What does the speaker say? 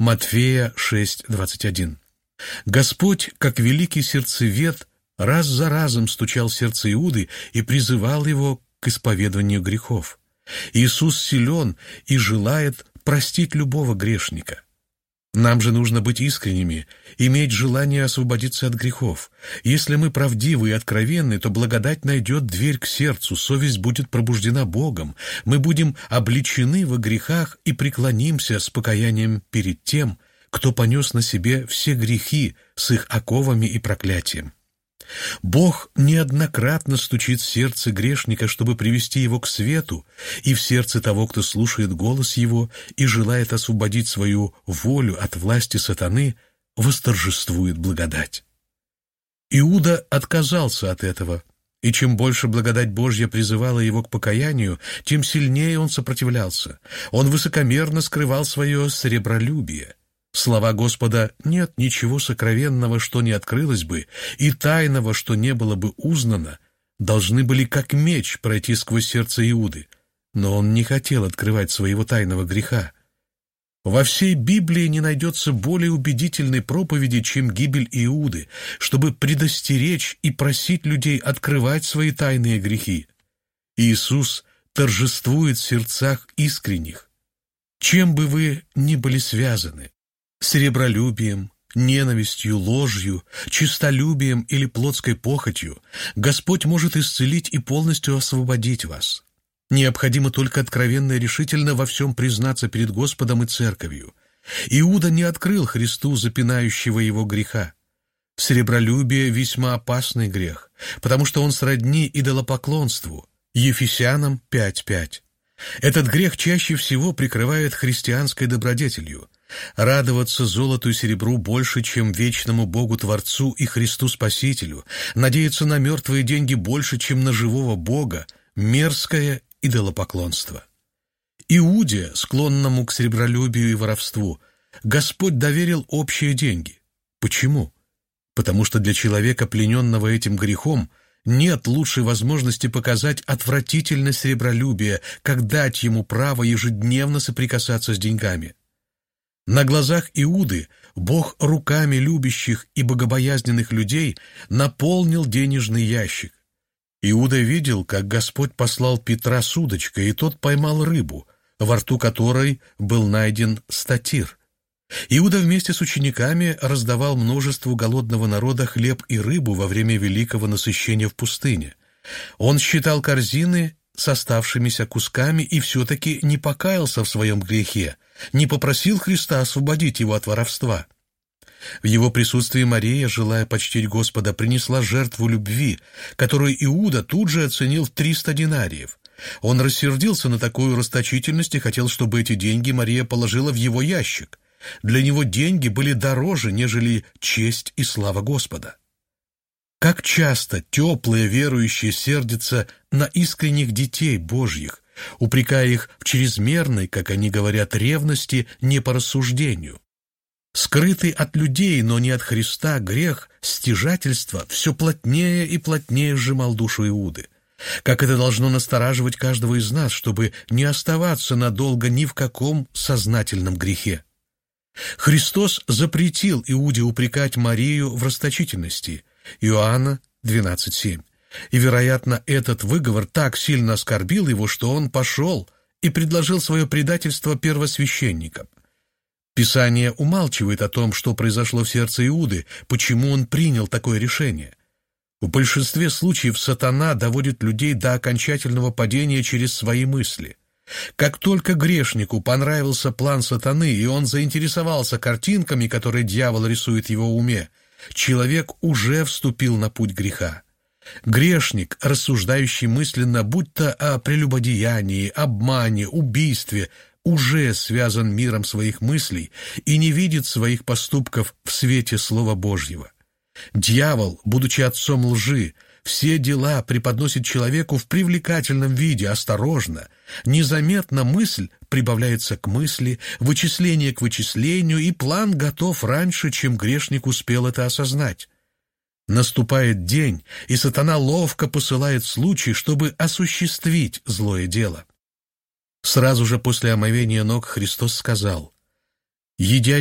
Матфея 6:21. Господь, как великий сердцевед, раз за разом стучал в сердце Иуды и призывал его к исповеданию грехов. Иисус силен и желает простить любого грешника. Нам же нужно быть искренними, иметь желание освободиться от грехов. Если мы правдивы и откровенны, то благодать найдет дверь к сердцу, совесть будет пробуждена Богом, мы будем обличены во грехах и преклонимся с покаянием перед тем, кто понес на себе все грехи с их оковами и проклятием. Бог неоднократно стучит в сердце грешника, чтобы привести его к свету, и в сердце того, кто слушает голос его и желает освободить свою волю от власти сатаны, восторжествует благодать. Иуда отказался от этого, и чем больше благодать Божья призывала его к покаянию, тем сильнее он сопротивлялся. Он высокомерно скрывал свое сребролюбие. Слова Господа «нет ничего сокровенного, что не открылось бы, и тайного, что не было бы узнано», должны были как меч пройти сквозь сердце Иуды, но он не хотел открывать своего тайного греха. Во всей Библии не найдется более убедительной проповеди, чем гибель Иуды, чтобы предостеречь и просить людей открывать свои тайные грехи. Иисус торжествует в сердцах искренних. Чем бы вы ни были связаны, сребролюбием, ненавистью, ложью, честолюбием или плотской похотью, Господь может исцелить и полностью освободить вас. Необходимо только откровенно и решительно во всем признаться перед Господом и Церковью. Иуда не открыл Христу запинающего его греха. Сребролюбие – весьма опасный грех, потому что он сродни идолопоклонству. Ефесянам 5:5. Этот грех чаще всего прикрывает христианской добродетелью. Радоваться золоту и серебру больше, чем вечному Богу-Творцу и Христу Спасителю, надеяться на мертвые деньги больше, чем на живого Бога – мерзкое идолопоклонство. Иуде, склонному к сребролюбию и воровству, Господь доверил общие деньги. Почему? Потому что для человека, плененного этим грехом, нет лучшей возможности показать отвратительность сребролюбия, как дать ему право ежедневно соприкасаться с деньгами. На глазах Иуды Бог руками любящих и богобоязненных людей наполнил денежный ящик. Иуда видел, как Господь послал Петра с удочкой, и тот поймал рыбу, во рту которой был найден статир. Иуда вместе с учениками раздавал множеству голодного народа хлеб и рыбу во время великого насыщения в пустыне. Он считал корзины с оставшимися кусками и все-таки не покаялся в своем грехе, не попросил Христа освободить его от воровства. В его присутствии Мария, желая почтить Господа, принесла жертву любви, которую Иуда тут же оценил в 300 динариев. Он рассердился на такую расточительность и хотел, чтобы эти деньги Мария положила в его ящик. Для него деньги были дороже, нежели честь и слава Господа. Как часто теплые верующие сердятся на искренних детей Божьих, упрекая их в чрезмерной, как они говорят, ревности не по рассуждению. Скрытый от людей, но не от Христа, грех стяжательства все плотнее и плотнее сжимал душу Иуды. Как это должно настораживать каждого из нас, чтобы не оставаться надолго ни в каком сознательном грехе. Христос запретил Иуде упрекать Марию в расточительности. Иоанна 12:7. И, вероятно, этот выговор так сильно оскорбил его, что он пошел и предложил свое предательство первосвященникам. Писание умалчивает о том, что произошло в сердце Иуды, почему он принял такое решение. В большинстве случаев сатана доводит людей до окончательного падения через свои мысли. Как только грешнику понравился план сатаны, и он заинтересовался картинками, которые дьявол рисует в его уме, человек уже вступил на путь греха. Грешник, рассуждающий мысленно, будто о прелюбодеянии, обмане, убийстве, уже связан миром своих мыслей и не видит своих поступков в свете Слова Божьего. Дьявол, будучи отцом лжи, все дела преподносит человеку в привлекательном виде, осторожно. Незаметно мысль прибавляется к мысли, вычисление к вычислению, и план готов раньше, чем грешник успел это осознать. Наступает день, и сатана ловко посылает случай, чтобы осуществить злое дело. Сразу же после омовения ног Христос сказал: «Едя